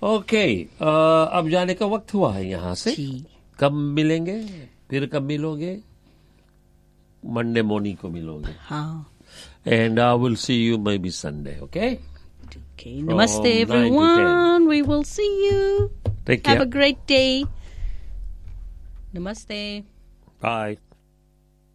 Okay, अब जाने का वक्त हुआ है यहाँ से। कब मिलेंगे, फिर कब मिलोगे? मंडे मॉर्निंग को मिलोगे। हाँ। And I will see you maybe Sunday, okay? Okay. Namaste everyone. We will see you. Take care. Have a great day. Namaste. Bye.